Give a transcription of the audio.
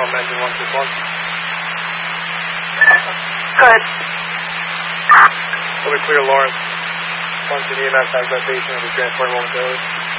from engine 161. Good. Fully clear, Lawrence. Once the EMS has that patient, will be transported momentarily.